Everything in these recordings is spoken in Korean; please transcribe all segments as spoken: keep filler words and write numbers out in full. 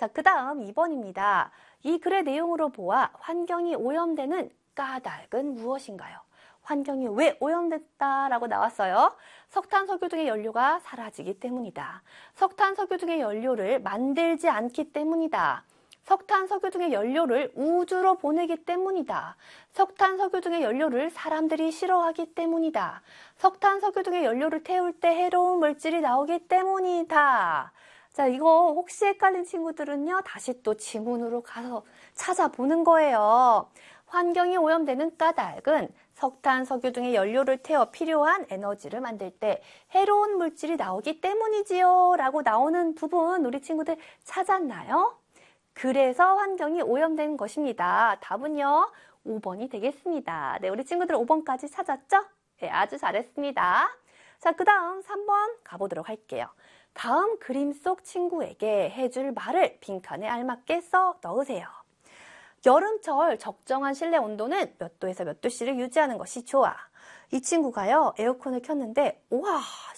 자, 그 다음 이 번입니다. 이 글의 내용으로 보아 환경이 오염되는 까닭은 무엇인가요? 환경이 왜 오염됐다라고 나왔어요? 석탄, 석유 등의 연료가 사라지기 때문이다. 석탄, 석유 등의 연료를 만들지 않기 때문이다. 석탄, 석유 등의 연료를 우주로 보내기 때문이다. 석탄, 석유 등의 연료를 사람들이 싫어하기 때문이다. 석탄, 석유 등의 연료를 태울 때 해로운 물질이 나오기 때문이다. 자, 이거 혹시 헷갈린 친구들은요, 다시 또 지문으로 가서 찾아보는 거예요. 환경이 오염되는 까닭은 석탄, 석유 등의 연료를 태워 필요한 에너지를 만들 때 해로운 물질이 나오기 때문이지요 라고 나오는 부분 우리 친구들 찾았나요? 그래서 환경이 오염된 것입니다. 답은요, 오 번이 되겠습니다. 네, 우리 친구들 오 번까지 찾았죠? 네, 아주 잘했습니다. 자, 그 다음 삼 번 가보도록 할게요. 다음 그림 속 친구에게 해줄 말을 빈칸에 알맞게 써 넣으세요. 여름철 적정한 실내 온도는 몇 도에서 몇 도씨를 유지하는 것이 좋아. 이 친구가요, 에어컨을 켰는데 우와,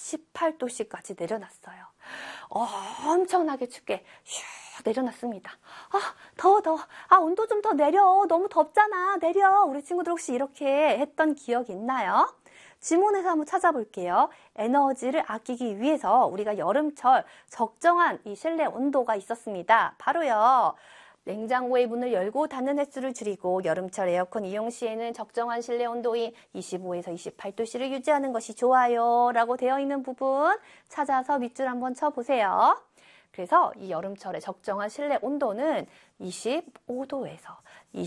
십팔 도씨까지 내려놨어요. 어, 엄청나게 춥게 슉 내려놨습니다. 아, 더워 더워. 아, 온도 좀 더 내려. 너무 덥잖아. 내려. 우리 친구들 혹시 이렇게 했던 기억 있나요? 지문에서 한번 찾아볼게요. 에너지를 아끼기 위해서 우리가 여름철 적정한 이 실내 온도가 있었습니다. 바로요, 냉장고의 문을 열고 닫는 횟수를 줄이고 여름철 에어컨 이용 시에는 적정한 실내 온도인 이십오에서 이십팔 도씨를 유지하는 것이 좋아요 라고 되어 있는 부분 찾아서 밑줄 한번 쳐보세요. 그래서 이 여름철의 적정한 실내 온도는 이십오 도에서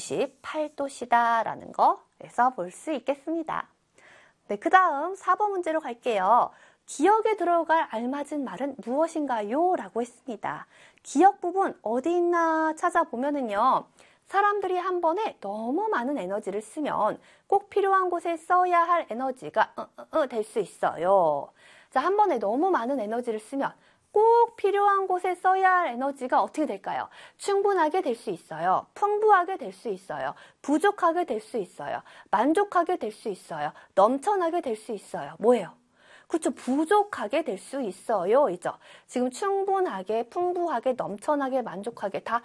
이십팔 도씨다 라는 거에서 볼 수 있겠습니다. 네, 그 다음 사 번 문제로 갈게요. 기억에 들어갈 알맞은 말은 무엇인가요? 라고 했습니다. 기억 부분 어디 있나 찾아보면은요, 사람들이 한 번에 너무 많은 에너지를 쓰면 꼭 필요한 곳에 써야 할 에너지가 어, 어, 어, 될 수 있어요. 자, 한 번에 너무 많은 에너지를 쓰면 꼭 필요한 곳에 써야 할 에너지가 어떻게 될까요? 충분하게 될 수 있어요. 풍부하게 될 수 있어요. 부족하게 될 수 있어요. 만족하게 될 수 있어요. 넘쳐나게 될 수 있어요. 뭐예요? 그렇죠. 부족하게 될 수 있어요. 이죠. 지금 충분하게, 풍부하게, 넘쳐나게, 만족하게 다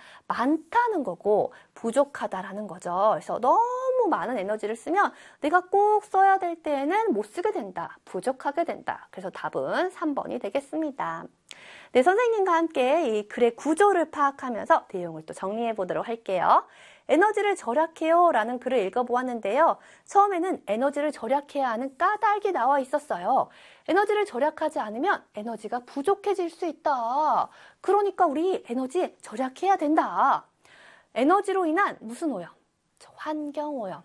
많다는 거고 부족하다라는 거죠. 그래서 너무 많은 에너지를 쓰면 내가 꼭 써야 될 때에는 못 쓰게 된다. 부족하게 된다. 그래서 답은 삼 번이 되겠습니다. 네, 선생님과 함께 이 글의 구조를 파악하면서 내용을 또 정리해 보도록 할게요. 에너지를 절약해요 라는 글을 읽어보았는데요. 처음에는 에너지를 절약해야 하는 까닭이 나와 있었어요. 에너지를 절약하지 않으면 에너지가 부족해질 수 있다. 그러니까 우리 에너지 절약해야 된다. 에너지로 인한 무슨 오염? 환경오염.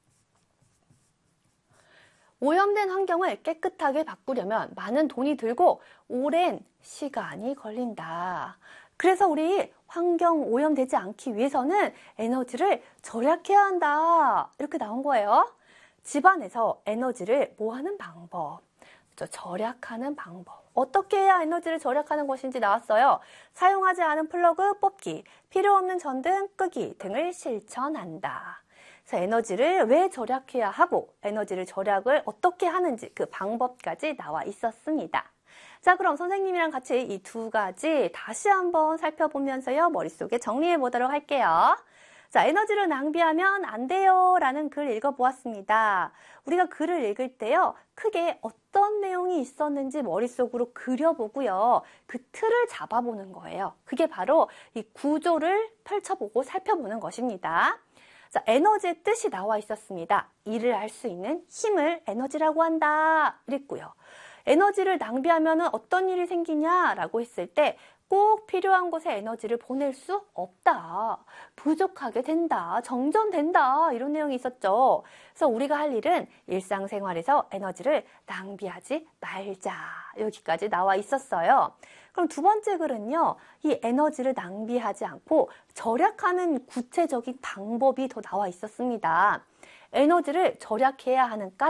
오염된 환경을 깨끗하게 바꾸려면 많은 돈이 들고 오랜 시간이 걸린다. 그래서 우리 환경 오염되지 않기 위해서는 에너지를 절약해야 한다. 이렇게 나온 거예요. 집안에서 에너지를 모아는 방법, 절약하는 방법. 어떻게 해야 에너지를 절약하는 것인지 나왔어요. 사용하지 않은 플러그 뽑기, 필요 없는 전등 끄기 등을 실천한다. 그래서 에너지를 왜 절약해야 하고 에너지를 절약을 어떻게 하는지 그 방법까지 나와 있었습니다. 자, 그럼 선생님이랑 같이 이 두 가지 다시 한번 살펴보면서요, 머릿속에 정리해 보도록 할게요. 자, 에너지를 낭비하면 안 돼요 라는 글 읽어보았습니다. 우리가 글을 읽을 때요, 크게 어떤 내용이 있었는지 머릿속으로 그려보고요, 그 틀을 잡아보는 거예요. 그게 바로 이 구조를 펼쳐보고 살펴보는 것입니다. 자, 에너지의 뜻이 나와 있었습니다. 일을 할 수 있는 힘을 에너지라고 한다. 이랬고요. 에너지를 낭비하면 어떤 일이 생기냐라고 했을 때 꼭 필요한 곳에 에너지를 보낼 수 없다. 부족하게 된다. 정전된다. 이런 내용이 있었죠. 그래서 우리가 할 일은 일상생활에서 에너지를 낭비하지 말자. 여기까지 나와 있었어요. 그럼 두 번째 글은요, 이 에너지를 낭비하지 않고 절약하는 구체적인 방법이 더 나와 있었습니다. 에너지를 절약해야 하는 까닭.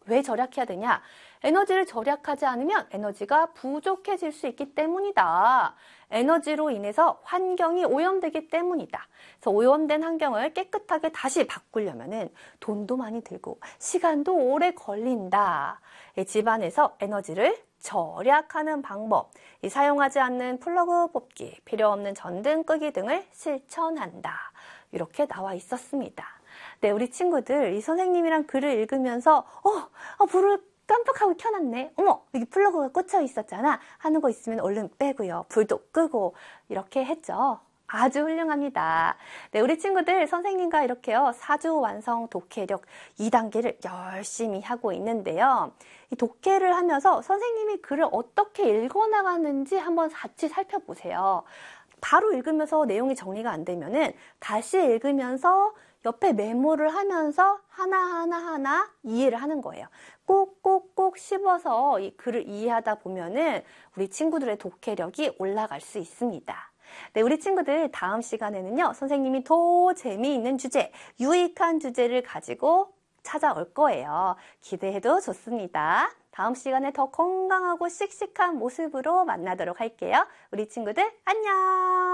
왜 절약해야 되냐? 에너지를 절약하지 않으면 에너지가 부족해질 수 있기 때문이다. 에너지로 인해서 환경이 오염되기 때문이다. 그래서 오염된 환경을 깨끗하게 다시 바꾸려면은 돈도 많이 들고 시간도 오래 걸린다. 집안에서 에너지를 절약하는 방법, 이 사용하지 않는 플러그 뽑기, 필요 없는 전등 끄기 등을 실천한다. 이렇게 나와 있었습니다. 네, 우리 친구들 이 선생님이랑 글을 읽으면서 어, 어 불을 깜빡하고 켜놨네. 어머, 여기 플러그가 꽂혀 있었잖아. 하는 거 있으면 얼른 빼고요. 불도 끄고 이렇게 했죠. 아주 훌륭합니다. 네, 우리 친구들 선생님과 이렇게요. 사주 완성 독해력 이 단계를 열심히 하고 있는데요. 이 독해를 하면서 선생님이 글을 어떻게 읽어나가는지 한번 같이 살펴보세요. 바로 읽으면서 내용이 정리가 안 되면은 다시 읽으면서 옆에 메모를 하면서 하나하나 하나 이해를 하는 거예요. 꼭꼭꼭 씹어서 이 글을 이해하다 보면은 우리 친구들의 독해력이 올라갈 수 있습니다. 네, 우리 친구들 다음 시간에는요, 선생님이 더 재미있는 주제, 유익한 주제를 가지고 찾아올 거예요. 기대해도 좋습니다. 다음 시간에 더 건강하고 씩씩한 모습으로 만나도록 할게요. 우리 친구들 안녕!